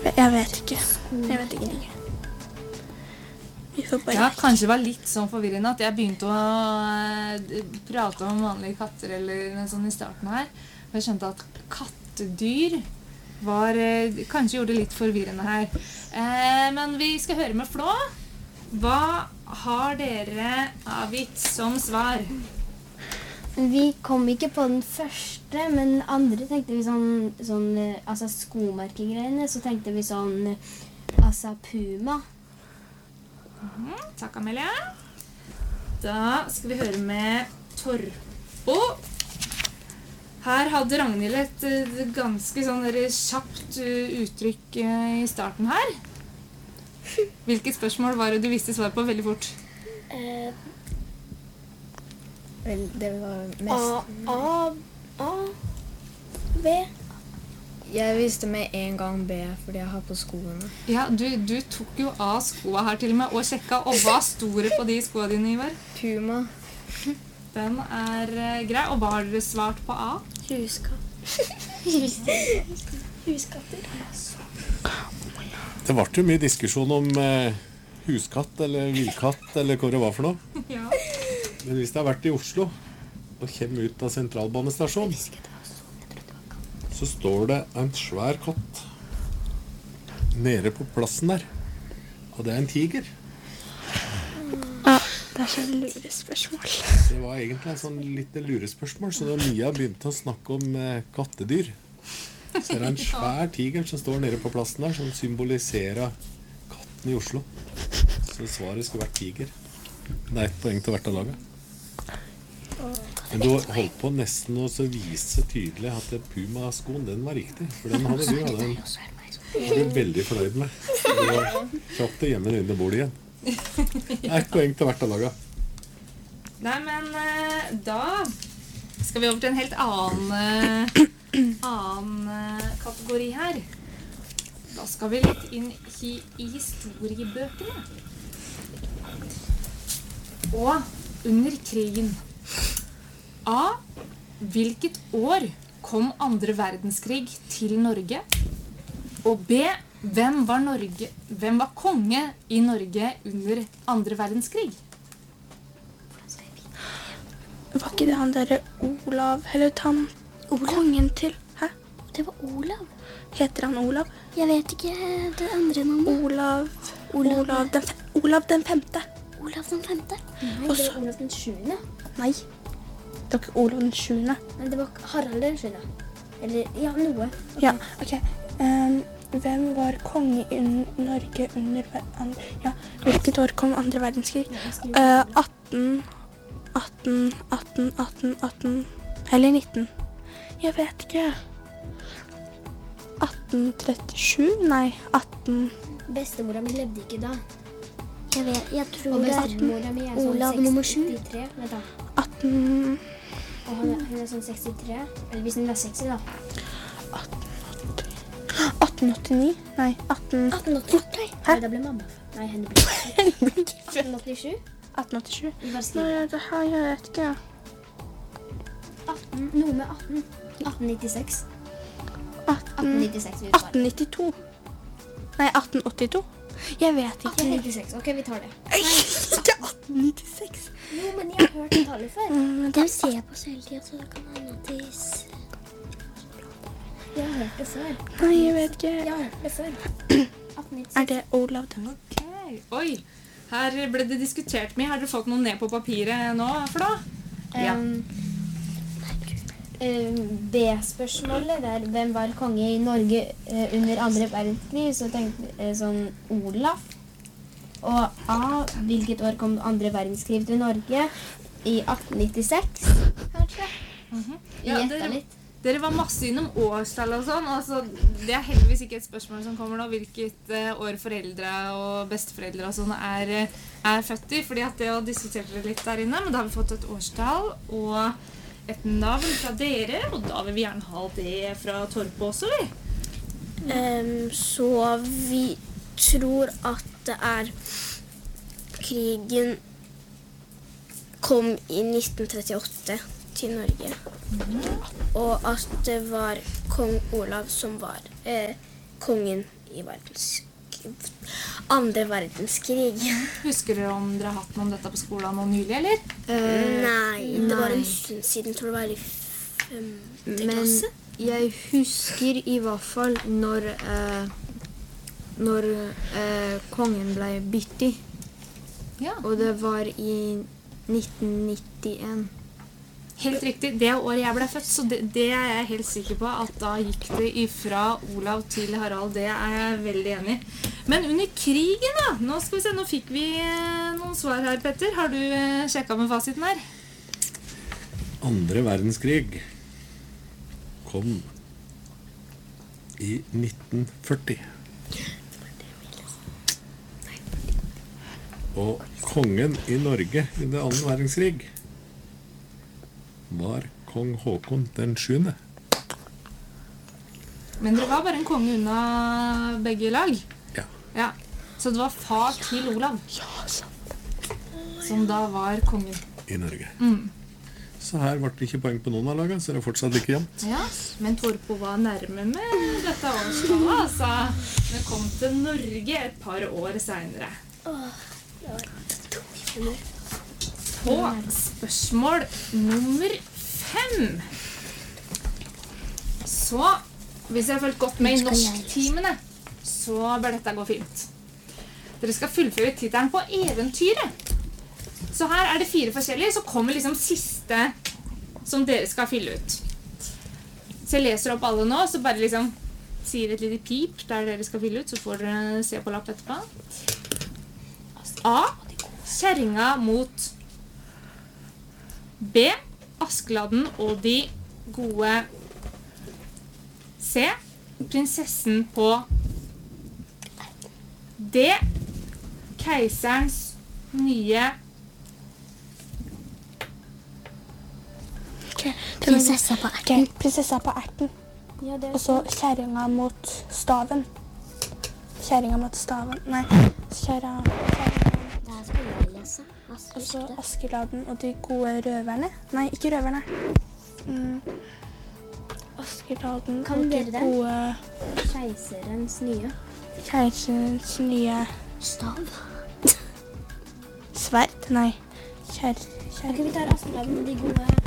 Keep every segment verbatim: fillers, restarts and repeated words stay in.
Jeg vet ikke. Jeg vet ikke. Vi får bare... Ja, kanskje det var litt sånn forvirrende at jeg begynte å eh, prate om vanlige katter eller noe sånt i starten her. Og jeg skjønte at kattedyr var, eh, kanskje gjorde det litt forvirrende her. Eh, men vi skal høre med Flå. Hva har dere avgitt som svar? Vi kom ikke på den første, men andre tenkte vi sånn, sånn altså skomerkegreiene, så tenkte vi sånn, altså Puma. Mm, takk, Amelia. Da skal vi høre med Torpo. Her hadde Ragnhild et uh, ganske sånn der, kjapt uh, uttrykk uh, i starten her. Hvilket spørsmål var det du visste svar på veldig fort? Eh, vel, det var mest... A, A, A, B. Jeg visste med en gang B, fordi jeg har på skoene. Ja, du, du tok jo av skoene her til og med, og sjekket, og hva sto det på de skoene dine, Ivar? Puma. Den er uh, grei, og hva har dere svart på A? Huskatt. Huskatter. Det var jo mye diskusjon om eh, huskatt eller villkatt eller hva det var for noe. Ja. Men hvis det har vært i Oslo og kommer ut av sentralbanestasjonen, så står det en svær katt nede på plassen der. Og det er en tiger. Ja, det er så lurespørsmål. Det var egentlig en sånn lite lurespørsmål, så da Mia begynte å snakke om eh, kattedyr, så er det en svær tiger som står nede på plassen der, som symboliserer katten i Oslo. Så svaret skulle vært tiger. Det er et poeng til hvert av laget. Men du holdt på nesten å vise tydelig at Puma-skoen, den var riktig. For den hadde du, og den var du veldig fornøyd med. Det var kjapt å gjemme den under bordet igjen. Det er et poeng til hvert av laget. Nei, men eh, da skal vi over til en helt annen, eh, annen eh, kategori her. Da skal vi litt inn i, i historiebøkene. Og under krigen. A. Hvilket år kom andre verdenskrig til Norge? Og B. Hvem var, Norge, hvem var konge i Norge under andre verdenskrig? Var ikke det han der Olav, eller han kongen til? Hæ? Det var Olav. Heter han Olav? Jeg vet ikke det andre navnet. Olav, Olav, Olav, den, Olav den femte. Olav den femte? Nei, Også, det var Olav den sjuende. nei, det var ikke Olav den sjuende. Men det var Harald den sjuende. Eller, ja, noe. Okay. Ja, ok. Um, hvem var konge i Norge under andre... Ja, hvilket år kom andre verdenskrig? Uh, atten, atten, atten, atten, atten, eller nitten. Jeg vet ikke. atten trettisju? Nei, atten... Bestemora mi levde ikke da. Jeg vet, jeg tror Og det er bestemora mi er sånn Olav nummer sju. sekstitre. Vet du. atten... Og hun er, hun er sånn sekstitre. Eller hvis hun er seksti da. atten åttini? Nei, atten... atten åttiåtte. Hæ? Nei, da ble mamma. Nei, henne ble atten åttisju. atten åttisju? Vi bare Nei, skriver. det her, jeg vet ikke. atten, noe med atten. atten nittiseks. atten... atten nittiseks vil vi svare. atten nittito? Nei, atten åttito? Jeg vet ikke. atten nittiseks, ok, vi tar det. Ikke atten nittiseks. Jo, men jeg har hørt det tallet før. Mm, De ser på seg hele tiden, så det kan hende at de... s- Jeg har hørt det før. Nei, jeg vet ikke. Jeg har hørt det før. atten nittiseks. Er det Olav den? Ok, oi. Her ble det diskutert mye. Har dere fått noe ned på papiret nå, for da? Ja. Um, um, B-spørsmålet der, hvem var konge i Norge uh, under andre verdenskrig, så tenkte jeg uh, sånn Olaf. Og A, hvilket år kom andre verdenskrig til Norge? I atten nittiseks, kanskje? Mhm. Vi Ja, gjettet dere, litt. dere var masse innom årstall og sånn. Altså, det er heldigvis ikke et spørsmål som kommer nå, hvilket eh, år foreldre og besteforeldre og sånn er, eh, er født i, fordi at det har diskutert det litt der inne, men da har vi fått et årstall og et navn fra dere, og da vil vi gjerne ha det fra Torpo også, vi. Ehm, så vi tror at det er krigen kom i nitten trettiåtte til Norge. Og at det var kong Olav som var eh, kongen i verdenskrig. Andre verdenskrig. Husker dere om dere har hatt noe om dette på skolen nå nylig, eller? Nei, det var en nei. stund siden. Jeg tror det var i femte Men klasse. jeg husker i hvert fall når, eh, når eh, kongen ble byttet, Ja. og det var i nitten nittien. Helt riktig. Det året jeg ble født, så det, det er jeg helt sikker på at da gikk det ifra Olav til Harald. Det er jeg veldig enig i. Men under krigen da, nå skal vi se, nå fikk vi eh, noen svar her, Petter. Har du eh, sjekket med fasiten her? Andre verdenskrig kom i nitten førti. Og kongen i Norge i det andre verdenskrig var kong Håkon den sjuende. Men dere var bare en konge unna begge lag. Ja. Ja. Så det var far til Olav som da var kongen. I Norge. Mm. Så her ble det ikke poeng på noen av lagene, så det er fortsatt ikke jevnt. Ja, men Torpo var nærme med dette årstallet, altså. Det kom til Norge et par år senere. På spørsmål nummer fem. Så, hvis jeg har følt godt med i norsktimene, så bør dette gå fint. Dere skal fullføre titelen på eventyret. Så her er det fire forskjellige, så kommer liksom siste som dere skal fylle ut. Så jeg leser opp alle nå, så bare liksom sier et lite pip der dere skal fylle ut, så får dere se på lapp etterpå. A. Kjerringa mot B. Askeladden og de gode. C. Prinsessen på D. Keiserens nye Prinsessa på erten. Prinsessa på erten. Ja, det Og så kjerringa mot staven. Kjerringa mot staven. Nei, kjerra... Det her skal jeg lese. Og så Askeladden og de gode røverne. Nei, ikke røverne. Mm. Askeladden Kan og de dere den? gode Keiserens nye keiserens nye stav. sverd. Nei, kjær... kjær... Ok, vi tar Askeladden og de gode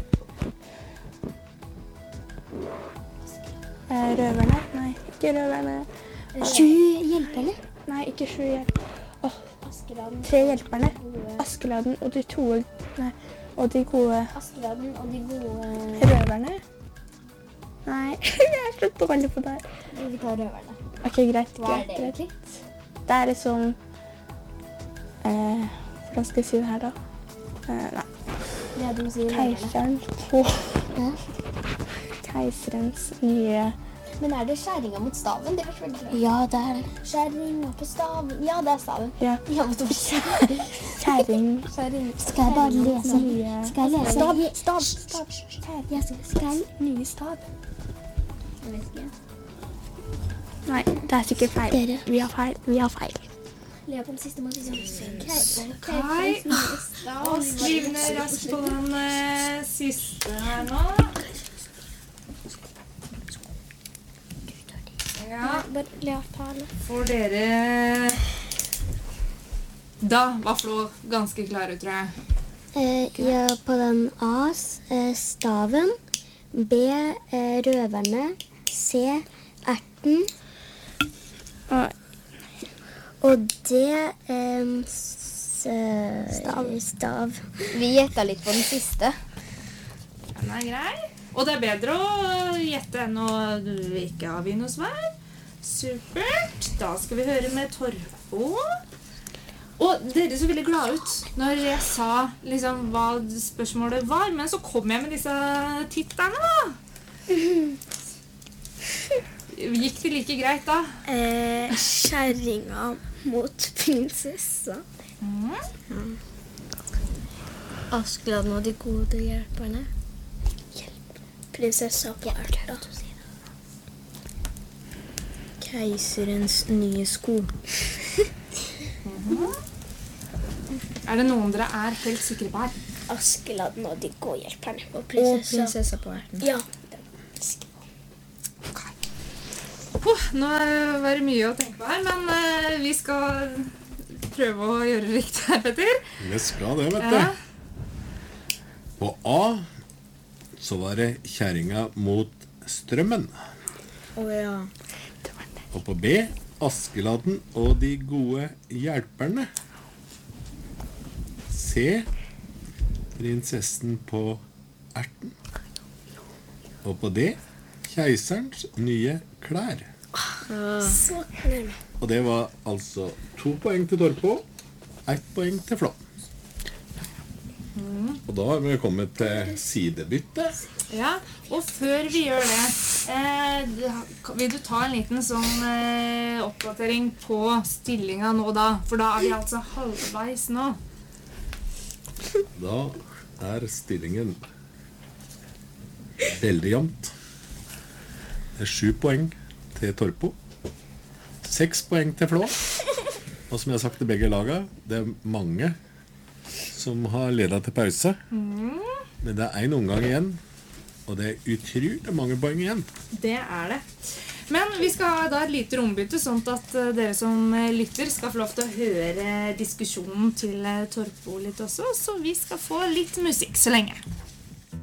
Eh, røverne. Nei, ikke røverne. Sju hjelperne. Nei, ikke sju hjelp. Askeladden Tre hjelperne. gode Askeladden og de to... Nei, og de gode Askeladden og de gode røverne. Nei, jeg er så dårlig på det her. Vi tar røverne. Ok, greit, Hva er greit, det greit. egentlig? Det er liksom... Eh, hvordan skal jeg si det her da? Eh, nei, Ja, du sier røverne. keiseren på... Keiserens nye... Men er det skjæringa mot staven? Det høres veldig bra. Ja, det er det. Skjæringa på staven. Ja, det er staven. Ja, Ja, mot ord. kjæring... Skjæring. Skal jeg bare lese? Nye... Skal jeg lese? Stav, stav, stav. Kjæring. Jeg skal Nye stav. Jeg vet ikke. Nei, det er sikkert feil. Dere. Vi har feil, vi har feil. Lea på den siste måten. Kai. Og skriv ned raskt på den eh, siste her nå. Ja, Bare Lea, ta alle. for dere... Da var Flo ganske klare, tror jeg. Eh, ja, på den A, s- eh, staven, B, eh, røverne, C, erten, Og og D, eh, s, stav. stav. Vi gjetta litt på den siste. Den er grei. Og det er bedre å gjette enn å ikke avgi noe svar. Supert. Da skal vi høre med Torpo. Og dere så veldig glad ut når jeg sa liksom hva spørsmålet var, men så kom jeg med disse titlene da. Gikk det like greit da? Eh, Kjerringa mot prinsessa. Mm. Askeladden og de gode hjelperne. Prinsessa på erta. Keiserens nye sko. Er det noen dere er helt sikre på her? Askeladden og de gode hjelperne. Og Og prinsessa. prinsessa på erten. Ja. Puh, nå var det mye å tenke på her, men eh, vi skal prøve å gjøre det riktig her, Petter. Vi skal det, vet Ja. du. På A så var det kjerringa mot strømmen. Å ja. Og på B, Askeladden og de gode hjelperne. C, prinsessen på erten. Og på D, keiserens nye klær. Så nærme. Og det var altså to poeng til Torpo, ett poeng til Flå. Og da har vi kommet til sidebytte. Ja, og før vi gjør det, eh, vil du ta en liten sånn eh, oppdatering på stillinga nå da? For da er vi altså halvveis nå. Da er stillingen veldig jevnt. Det er sju poeng til Torpo, seks poeng til Flå. Og som jeg har sagt til begge laga, det er mange som har ledet til pause. Men det er en omgang igjen, og det er utrolig mange poeng igjen. Det er det. Men vi skal ha da et lite rombytte, sånn at eh, dere som eh, lytter skal få lov til å høre diskusjonen til eh, Torpo litt også. Så vi skal få litt musikk så lenge.